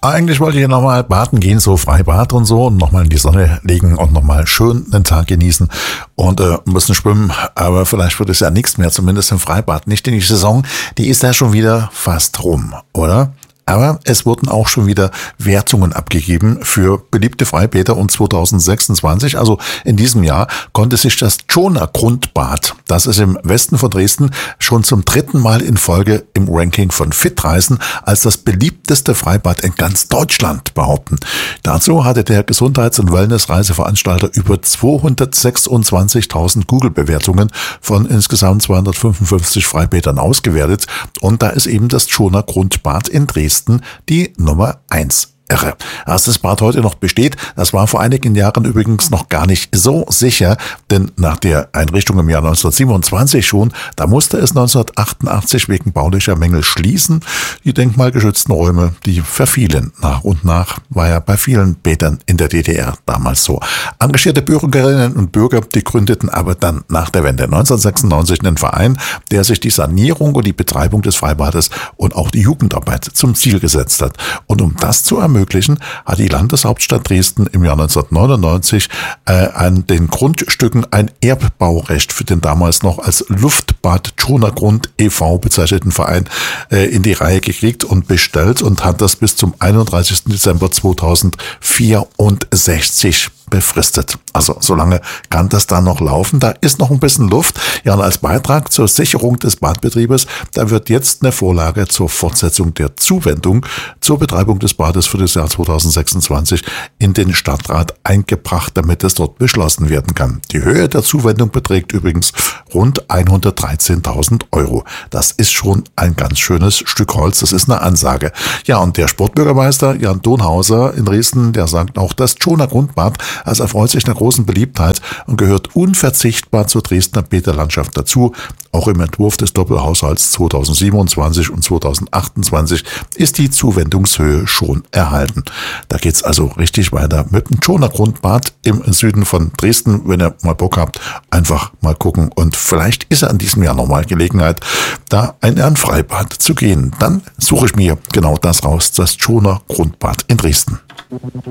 Eigentlich wollte ich ja nochmal baden gehen, so Freibad und so, und nochmal in die Sonne legen und nochmal schön den Tag genießen und ein bisschen schwimmen. Aber vielleicht wird es ja nichts mehr, zumindest im Freibad. Nicht, denn die Saison, die ist ja schon wieder fast rum, oder? Aber es wurden auch schon wieder Wertungen abgegeben für beliebte Freibäder und 2026, also in diesem Jahr, konnte sich das Tschoner Grundbad, das ist im Westen von Dresden, schon zum 3. Mal in Folge im Ranking von Fitreisen als das beliebteste Freibad in ganz Deutschland behaupten. Dazu hatte der Gesundheits- und Wellness-Reiseveranstalter über 226.000 Google-Bewertungen von insgesamt 255 Freibädern ausgewertet und da ist eben das Tschoner Grundbad in Dresden die Nummer 1. Irre. Dass das Bad heute noch besteht, das war vor einigen Jahren übrigens noch gar nicht so sicher, denn nach der Einrichtung im Jahr 1927 schon, da musste es 1988 wegen baulicher Mängel schließen. Die denkmalgeschützten Räume, die verfielen nach und nach, war ja bei vielen Bädern in der DDR damals so. Engagierte Bürgerinnen und Bürger, die gründeten aber dann nach der Wende 1996 einen Verein, der sich die Sanierung und die Betreibung des Freibades und auch die Jugendarbeit zum Ziel gesetzt hat. Und um das zu ermöglichen, hat die Landeshauptstadt Dresden im Jahr 1999 an den Grundstücken ein Erbbaurecht für den damals noch als Luftbad Tschoner Grund e.V. bezeichneten Verein in die Reihe gekriegt und bestellt und hat das bis zum 31. Dezember 2064 befristet. Also so lange kann das dann noch laufen. Da ist noch ein bisschen Luft. Ja, und als Beitrag zur Sicherung des Badbetriebes, da wird jetzt eine Vorlage zur Fortsetzung der Zuwendung zur Betreibung des Bades für das Jahr 2026 in den Stadtrat eingebracht, damit es dort beschlossen werden kann. Die Höhe der Zuwendung beträgt übrigens rund 113.000 Euro. Das ist schon ein ganz schönes Stück Holz. Das ist eine Ansage. Ja, und der Sportbürgermeister Jan Donhauser in Dresden, der sagt auch, das Tschoner Grundbad, es erfreut sich einer großen Beliebtheit und gehört unverzichtbar zur Dresdner Bäderlandschaft dazu. Auch im Entwurf des Doppelhaushalts 2027 und 2028 ist die Zuwendungshöhe schon erhalten. Da geht's also richtig weiter mit dem Tschoner Grundbad im Süden von Dresden. Wenn ihr mal Bock habt, einfach mal gucken und vielleicht ist ja in diesem Jahr nochmal Gelegenheit, da in ein Freibad zu gehen. Dann suche ich mir genau das raus, das Tschoner Grundbad in Dresden.